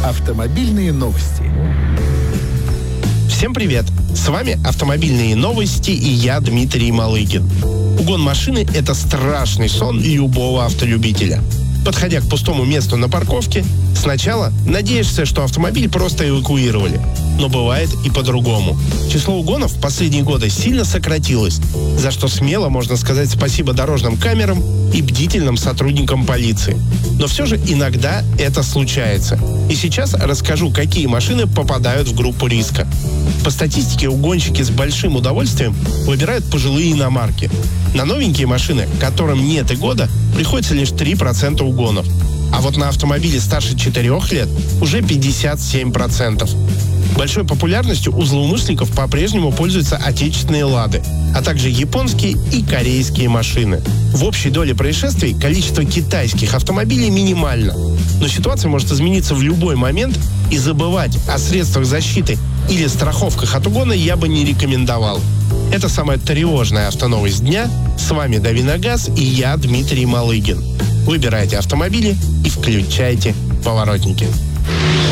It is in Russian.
Автомобильные новости. Всем привет! С вами «Автомобильные новости» и я, Дмитрий Малыгин. Угон машины – это страшный сон любого автолюбителя. Подходя к пустому месту на парковке, сначала надеешься, что автомобиль просто эвакуировали. Но бывает и по-другому. Число угонов в последние годы сильно сократилось, за что смело можно сказать спасибо дорожным камерам и бдительным сотрудникам полиции. Но все же иногда это случается. И сейчас расскажу, какие машины попадают в группу риска. По статистике, угонщики с большим удовольствием выбирают пожилые иномарки. На новенькие машины, которым нет и года, приходится лишь 3% угонов. А вот на автомобиле старше 4 лет уже 57%. Большой популярностью у злоумышленников по-прежнему пользуются отечественные «Лады», а также японские и корейские машины. В общей доле происшествий количество китайских автомобилей минимально. Но ситуация может измениться в любой момент, и забывать о средствах защиты или страховках от угона я бы не рекомендовал. Это самая тревожная автоновость дня. С вами Дави на газ и я, Дмитрий Малыгин. Выбирайте автомобили и включайте поворотники.